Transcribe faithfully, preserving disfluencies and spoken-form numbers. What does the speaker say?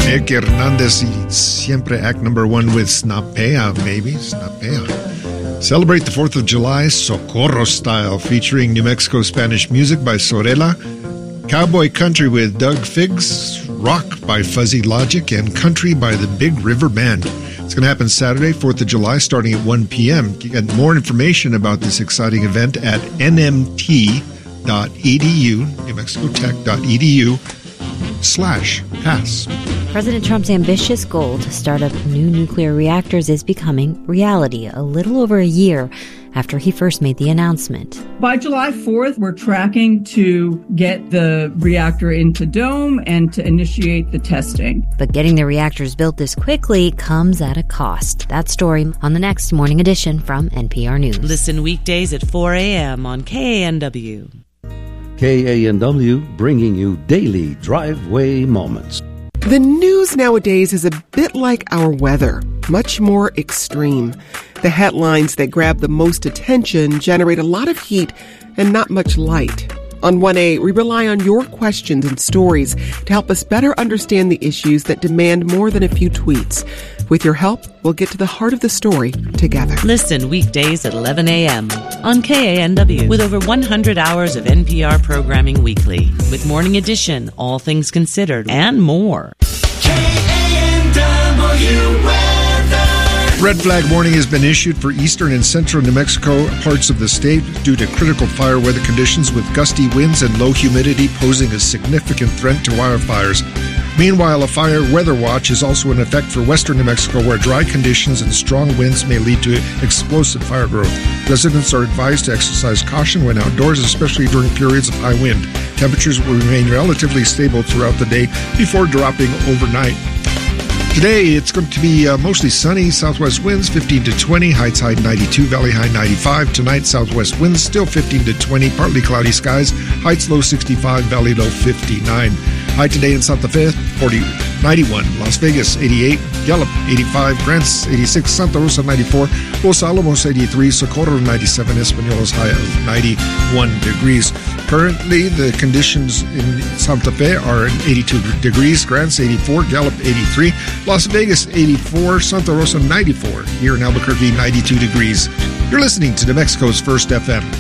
Nick Hernandez y Siempre Act Number One with Snapea, maybe. Snapea. Celebrate the fourth of July Socorro style, featuring New Mexico Spanish music by Sorella, Cowboy Country with Doug Figs, Rock by Fuzzy Logic, and Country by the Big River Band. It's going to happen Saturday, fourth of July, starting at one p.m. You get more information about this exciting event at n m t dot e d u, new mexico tech dot e d u slash pass. President Trump's ambitious goal to start up new nuclear reactors is becoming reality a little over a year after he first made the announcement. By July fourth, we're tracking to get the reactor into dome and to initiate the testing. But getting the reactors built this quickly comes at a cost. That story on the next Morning Edition from N P R News. Listen weekdays at four a.m. on K A N W. K A N W, bringing you daily driveway moments. The news nowadays is a bit like our weather, much more extreme. The headlines that grab the most attention generate a lot of heat and not much light. On one A, we rely on your questions and stories to help us better understand the issues that demand more than a few tweets. With your help, we'll get to the heart of the story together. Listen weekdays at eleven a.m. on K A N W with over one hundred hours of N P R programming weekly with Morning Edition, All Things Considered, and more. K A N W weather. Red flag warning has been issued for eastern and central New Mexico parts of the state due to critical fire weather conditions with gusty winds and low humidity posing a significant threat to wildfires. Meanwhile, a fire weather watch is also in effect for western New Mexico, where dry conditions and strong winds may lead to explosive fire growth. Residents are advised to exercise caution when outdoors, especially during periods of high wind. Temperatures will remain relatively stable throughout the day before dropping overnight. Today, it's going to be uh, mostly sunny, southwest winds fifteen to twenty, heights high ninety-two, valley high ninety-five. Tonight, southwest winds still fifteen to twenty, partly cloudy skies, heights low sixty-five, valley low fifty-nine. High today in Santa Fe, forty, ninety-one. Las Vegas, eighty-eight. Gallup, eighty-five. Grants, eighty-six. Santa Rosa, ninety-four. Los Alamos, eighty-three. Socorro, ninety-seven. Españolas, high of ninety-one degrees. Currently, the conditions in Santa Fe are eighty-two degrees. Grants, eighty-four. Gallup, eighty-three. Las Vegas, eighty-four. Santa Rosa, ninety-four. Here in Albuquerque, ninety-two degrees. You're listening to New Mexico's First F M.